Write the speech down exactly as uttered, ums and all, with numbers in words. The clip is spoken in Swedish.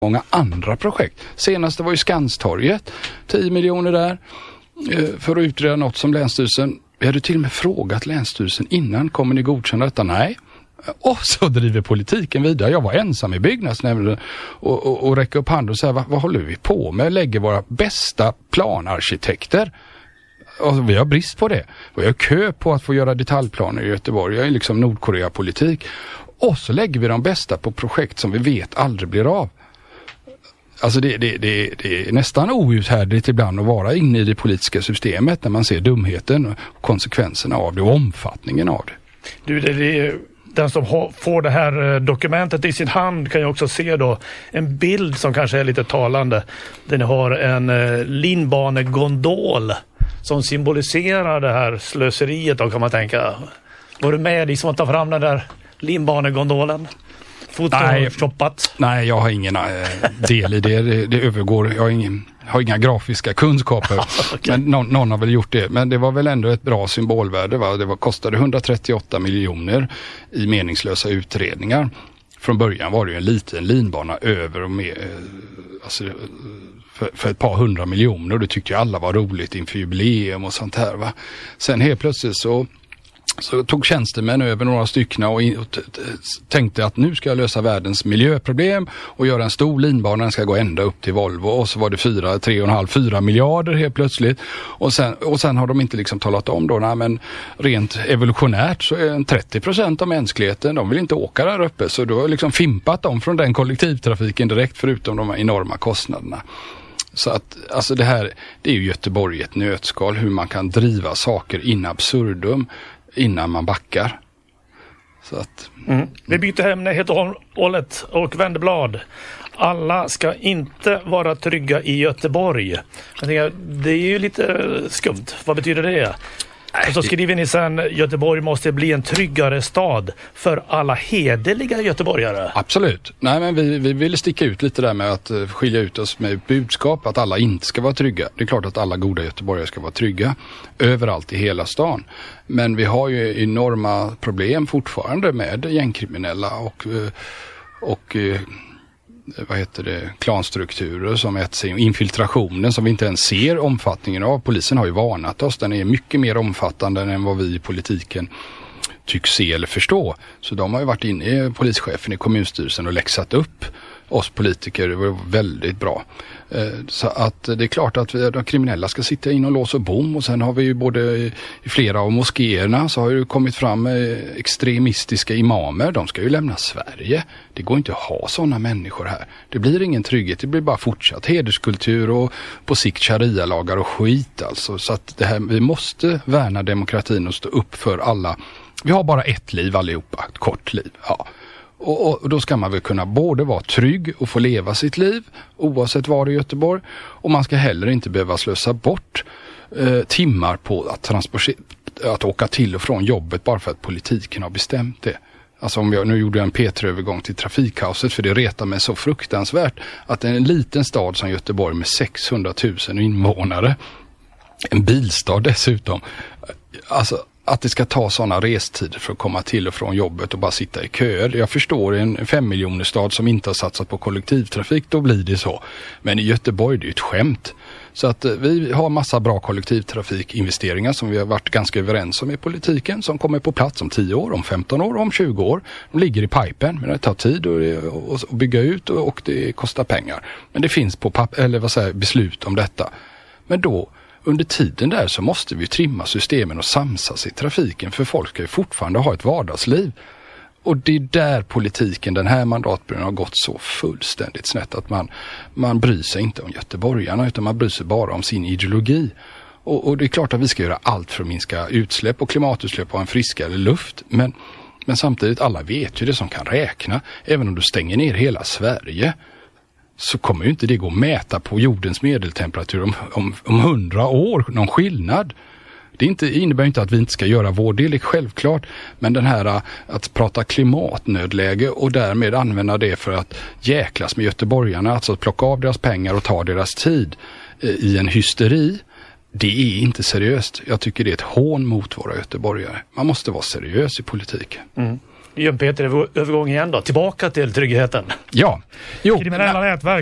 många andra projekt. Senaste var ju Skanstorget, tio miljoner där för att utreda något som Länsstyrelsen, vi hade till och med frågat Länsstyrelsen innan, kommer ni godkänna detta? Nej. Och så driver politiken vidare. Jag var ensam i byggnadsnämnden och, och, och räcker upp handen och säger, vad, vad håller vi på med? Lägger våra bästa planarkitekter. Och vi har brist på det. Vi har kö på att få göra detaljplaner i Göteborg. Jag är liksom Nordkorea-politik. Och så lägger vi de bästa på projekt som vi vet aldrig blir av. Alltså det, det, det, det är nästan outhärdligt ibland att vara inne i det politiska systemet när man ser dumheten och konsekvenserna av det och omfattningen av det. Du, det, det, den som ha, får det här dokumentet i sin hand kan ju också se då en bild som kanske är lite talande. Den har en eh, linbanegondol som symboliserar det här slöseriet då, kan man tänka. Var du med liksom att ta fram den där linbanegondolen? Fotoshoppat? Nej, nej, jag har ingen äh, del i det. det. Det övergår, jag har, ingen, har inga grafiska kunskaper. Okay. Men någon, någon har väl gjort det. Men det var väl ändå ett bra symbolvärde. Va? Det var, kostade hundratrettioåtta miljoner i meningslösa utredningar. Från början var det ju en liten linbana över och med, alltså, för, för ett par hundra miljoner. Och det tyckte ju alla var roligt inför jubileum och sånt här. Va? Sen helt plötsligt så Så tog tjänstemän över några stycken och, in, och t- t- tänkte att nu ska jag lösa världens miljöproblem och göra en stor linbana, den ska gå ända upp till Volvo. Och så var det fyra, tre och en halv, fyra miljarder helt plötsligt. Och sen, och sen har de inte liksom talat om då, nej, men rent evolutionärt så är trettio procent av mänskligheten, de vill inte åka där uppe. Så då har liksom fimpat dem från den kollektivtrafiken direkt, förutom de enorma kostnaderna. Så att, alltså det här, det är ju Göteborg ett nötskal, hur man kan driva saker in absurdum innan man backar. Så att, mm. Vi byter ämne helt och hållet och vänder blad. Alla ska inte vara trygga i Göteborg. Jag tänker, det är ju lite skumt. Vad betyder det? Nej, och så skriver ni sen, Göteborg måste bli en tryggare stad för alla hederliga göteborgare. Absolut. Nej, men vi, vi ville sticka ut lite där med att skilja ut oss med budskap att alla inte ska vara trygga. Det är klart att alla goda göteborgare ska vara trygga överallt i hela stan. Men vi har ju enorma problem fortfarande med gängkriminella och, och vad heter det, klanstrukturer som ett sig, infiltrationen som vi inte ens ser omfattningen av. Polisen har ju varnat oss, den är mycket mer omfattande än vad vi i politiken tycks se eller förstå. Så de har ju varit inne, polischefen i kommunstyrelsen, och läxat upp oss politiker. Det var väldigt bra. Så att det är klart att vi, de kriminella ska sitta in och låsa bom, och sen har vi ju både i flera av moskéerna så har ju kommit fram extremistiska imamer. De ska ju lämna Sverige. Det går inte att ha sådana människor här. Det blir ingen trygghet, det blir bara fortsatt hederskultur och på sikt sharia-lagar och skit alltså. Så att det här, vi måste värna demokratin och stå upp för alla. Vi har bara ett liv allihopa, ett kort liv, ja. Och, och då ska man väl kunna både vara trygg och få leva sitt liv oavsett var i Göteborg, och man ska heller inte behöva slösa bort eh, timmar på att, transportera, att åka till och från jobbet bara för att politiken har bestämt det. Alltså om jag nu gjorde jag en P tre-övergång till trafikkaoset, för det retar mig så fruktansvärt att en liten stad som Göteborg med sexhundratusen invånare, en bilstad dessutom, alltså att det ska ta sådana restider för att komma till och från jobbet och bara sitta i köer. Jag förstår en fem miljoner stad som inte har satsat på kollektivtrafik, då blir det så. Men i Göteborg är det ju ett skämt. Så att vi har massa bra kollektivtrafikinvesteringar som vi har varit ganska överens om i politiken, som kommer på plats om tio år, om femton år, om tjugo år. De ligger i pipen, men det tar tid att bygga ut och det kostar pengar. Men det finns på papp- eller vad säger, beslut om detta. Men då under tiden där så måste vi trimma systemen och samsas i trafiken, för folk ska ju fortfarande ha ett vardagsliv. Och det är där politiken den här mandatperioden har gått så fullständigt snett, att man, man bryr sig inte om göteborgarna, utan man bryr sig bara om sin ideologi. Och, och det är klart att vi ska göra allt för att minska utsläpp och klimatutsläpp och en friskare luft. Men, men samtidigt, alla vet ju det som kan räkna. Även om du stänger ner hela Sverige, så kommer ju inte det gå att mäta på jordens medeltemperatur om, om, om hundra år, någon skillnad. Det inte, innebär inte att vi inte ska göra vår del, självklart. Men den här att prata klimatnödläge och därmed använda det för att jäklas med göteborgarna, alltså att plocka av deras pengar och ta deras tid eh, i en hysteri, det är inte seriöst. Jag tycker det är ett hån mot våra göteborgare. Man måste vara seriös i politiken. Mm. Björn Peter, övergång igen då. Tillbaka till tryggheten. Ja. Jo, kriminella nätverk